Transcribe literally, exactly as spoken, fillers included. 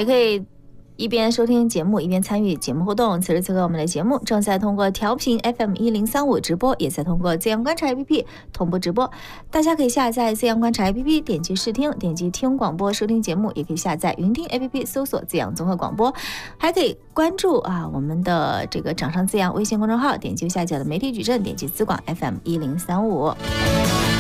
也可以一边收听节目一边参与节目互动。此时此刻我们的节目正在通过调频 F M 一零三五直播，也在通过资阳观察 A P P 同步直播。大家可以下载资阳观察 A P P， 点击试听，点击听广播收听节目，也可以下载云听 A P P 搜索资阳综合广播，还可以关注啊我们的这个掌上资阳微信公众号，点击右下角的媒体矩阵，点击资广 F M 一零三五。